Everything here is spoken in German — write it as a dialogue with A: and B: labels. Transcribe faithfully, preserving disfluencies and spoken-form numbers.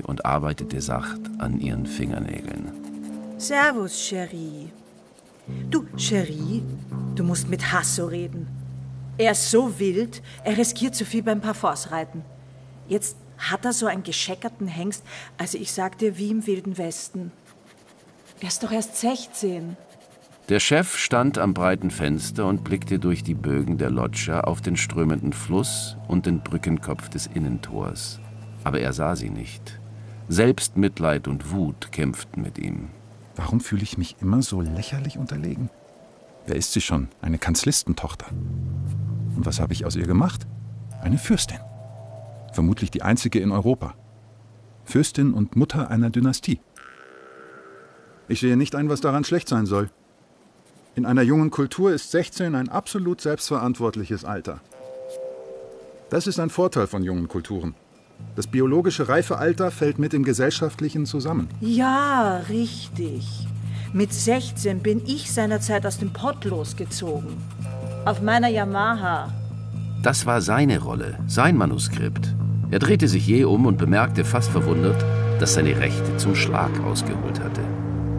A: und arbeitete sacht an ihren Fingernägeln.
B: Servus, Cherie. Du, Cherie, du musst mit Hasso reden. Er ist so wild, er riskiert zu viel beim Parforce-Reiten. Jetzt hat er so einen gescheckerten Hengst, also ich sag dir, wie im Wilden Westen. Er ist doch erst sechzehn.
A: Der Chef stand am breiten Fenster und blickte durch die Bögen der Loggia auf den strömenden Fluss und den Brückenkopf des Innentors. Aber er sah sie nicht. Selbstmitleid und Wut kämpften mit ihm.
C: Warum fühle ich mich immer so lächerlich unterlegen? Wer ist sie schon? Eine Kanzlistentochter. Und was habe ich aus ihr gemacht? Eine Fürstin. Vermutlich die einzige in Europa. Fürstin und Mutter einer Dynastie.
D: Ich sehe nicht ein, was daran schlecht sein soll. In einer jungen Kultur ist sechzehn ein absolut selbstverantwortliches Alter. Das ist ein Vorteil von jungen Kulturen. Das biologische Reifealter fällt mit dem gesellschaftlichen zusammen.
B: Ja, richtig. Mit sechzehn bin ich seinerzeit aus dem Pott losgezogen. Auf meiner Yamaha.
A: Das war seine Rolle, sein Manuskript. Er drehte sich jäh um und bemerkte fast verwundert, dass seine Rechte zum Schlag ausgeholt hatte.